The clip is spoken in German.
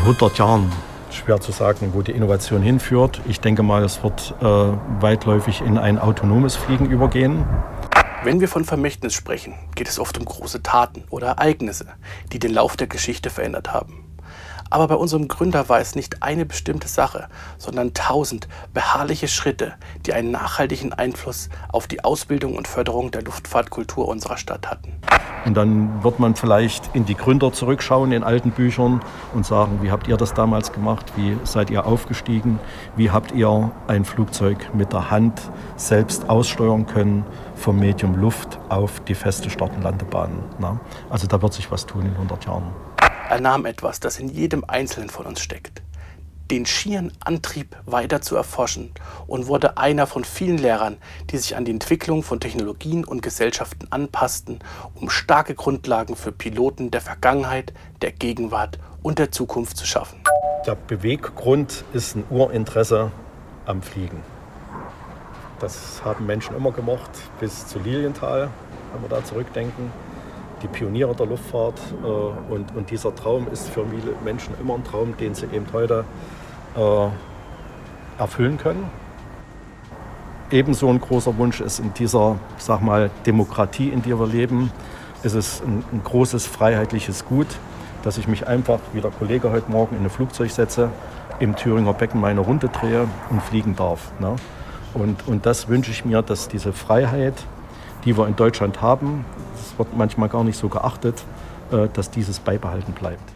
100 Jahren. Schwer zu sagen, wo die Innovation hinführt. Ich denke mal, es wird weitläufig in ein autonomes Fliegen übergehen. Wenn wir von Vermächtnis sprechen, geht es oft um große Taten oder Ereignisse, die den Lauf der Geschichte verändert haben. Aber bei unserem Gründer war es nicht eine bestimmte Sache, sondern 1000 beharrliche Schritte, die einen nachhaltigen Einfluss auf die Ausbildung und Förderung der Luftfahrtkultur unserer Stadt hatten. Und dann wird man vielleicht in die Gründer zurückschauen in alten Büchern und sagen, wie habt ihr das damals gemacht, wie seid ihr aufgestiegen, wie habt ihr ein Flugzeug mit der Hand selbst aussteuern können vom Medium Luft auf die feste Start- und Landebahn. Also da wird sich was tun in 100 Jahren. Er nahm etwas, das in jedem Einzelnen von uns steckt, den schieren Antrieb weiter zu erforschen und wurde einer von vielen Lehrern, die sich an die Entwicklung von Technologien und Gesellschaften anpassten, um starke Grundlagen für Piloten der Vergangenheit, der Gegenwart und der Zukunft zu schaffen. Der Beweggrund ist ein Urinteresse am Fliegen. Das haben Menschen immer gemocht, bis zu Lilienthal, wenn wir da zurückdenken. Die Pioniere der Luftfahrt und dieser Traum ist für viele Menschen immer ein Traum, den sie eben heute erfüllen können. Ebenso ein großer Wunsch ist in dieser, sag mal, Demokratie, in der wir leben, ist es ein großes freiheitliches Gut, dass ich mich einfach, wie der Kollege heute Morgen, in ein Flugzeug setze, im Thüringer Becken meine Runde drehe und fliegen darf. Ne? Und das wünsche ich mir, dass diese Freiheit, die wir in Deutschland haben, das wird manchmal gar nicht so geachtet, dass dieses beibehalten bleibt.